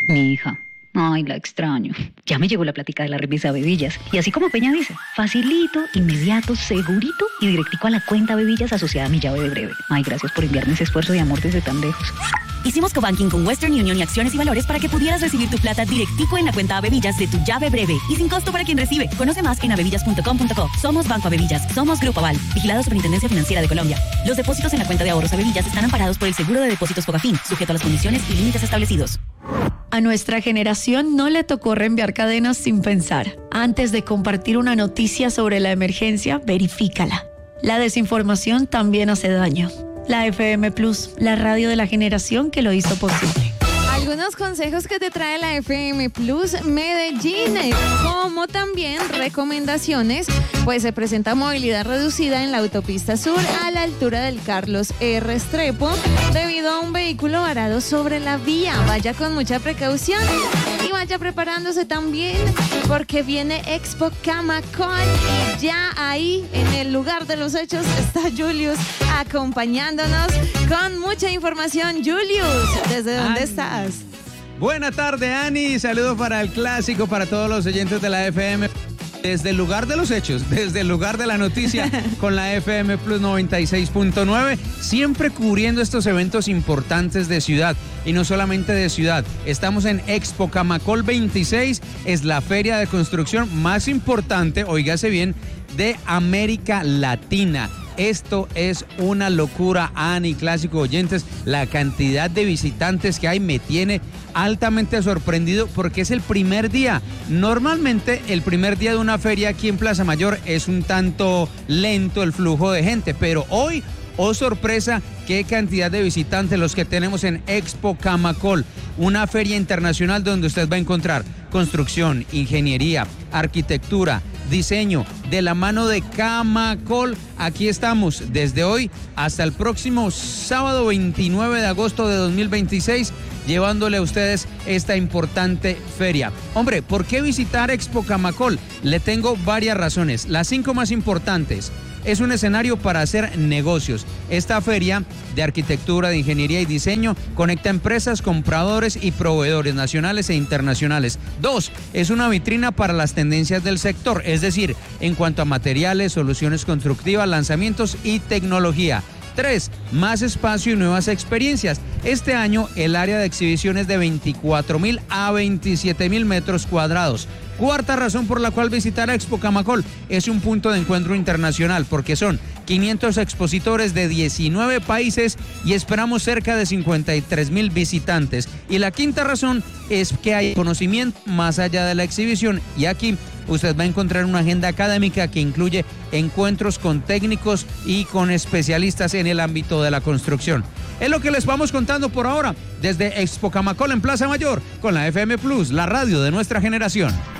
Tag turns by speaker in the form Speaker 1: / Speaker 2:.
Speaker 1: Mi hija. Ay, la extraño. Ya me llegó la plática de la remesa Bevillas. Y así como Peña dice, facilito, inmediato, segurito y directico a la cuenta Bevillas asociada a mi llave de breve. Ay, gracias por enviarme ese esfuerzo de amor desde tan lejos.
Speaker 2: Hicimos cobanking con Western Union y Acciones y Valores para que pudieras recibir tu plata directico en la cuenta Bevillas de tu llave breve y sin costo para quien recibe. Conoce más en abevillas.com.co. Somos Banco Abevillas. Somos Grupo Aval. Vigilado Superintendencia Financiera de Colombia. Los depósitos en la cuenta de ahorros Abevillas están amparados por el Seguro de Depósitos Fogafín, sujeto a las condiciones y límites establecidos.
Speaker 3: A nuestra generación no le tocó reenviar cadenas sin pensar. Antes de compartir una noticia sobre la emergencia, verifícala. La desinformación también hace daño. La FM Plus, la radio de la generación que lo hizo posible.
Speaker 4: Algunos consejos que te trae la FM Plus Medellín, como también recomendaciones, pues se presenta movilidad reducida en la autopista sur a la altura del Carlos R. Restrepo debido a un vehículo varado sobre la vía. Vaya con mucha precaución y vaya preparándose también porque viene Expo Camacol y ya ahí en el lugar de los hechos está Julius acompañándonos con mucha información. Julius, ¿desde dónde estás?
Speaker 5: Buena tarde, Ani. Saludos para el clásico, para todos los oyentes de la FM. Desde el lugar de los hechos, desde el lugar de la noticia, con la FM Plus 96.9, siempre cubriendo estos eventos importantes de ciudad. Y no solamente de ciudad, estamos en Expo Camacol 26, es la feria de construcción más importante, óigase bien, de América Latina. Esto es una locura, Ani, clásico oyentes. La cantidad de visitantes que hay me tiene altamente sorprendido porque es el primer día. Normalmente el primer día de una feria aquí en Plaza Mayor es un tanto lento el flujo de gente, pero hoy, oh sorpresa, qué cantidad de visitantes los que tenemos en Expo Camacol, una feria internacional donde usted va a encontrar construcción, ingeniería, arquitectura, diseño, de la mano de Camacol. Aquí estamos desde hoy hasta el próximo sábado 29 de agosto de 2026, llevándole a ustedes esta importante feria. Hombre, ¿por qué visitar Expo Camacol? Le tengo varias razones, las 5 más importantes. Es un escenario para hacer negocios. Esta feria de arquitectura, de ingeniería y diseño conecta empresas, compradores y proveedores nacionales e internacionales. 2, es una vitrina para las tendencias del sector, es decir, en cuanto a materiales, soluciones constructivas, lanzamientos y tecnología. 3, más espacio y nuevas experiencias. Este año el área de exhibición es de 24.000 a 27.000 metros cuadrados. 4ª razón por la cual visitar Expo Camacol, es un punto de encuentro internacional porque son 500 expositores de 19 países y esperamos cerca de 53.000 visitantes. Y la 5ª razón es que hay conocimiento más allá de la exhibición y aquí usted va a encontrar una agenda académica que incluye encuentros con técnicos y con especialistas en el ámbito de la construcción. Es lo que les vamos contando por ahora desde Expo Camacol en Plaza Mayor con la FM Plus, la radio de nuestra generación.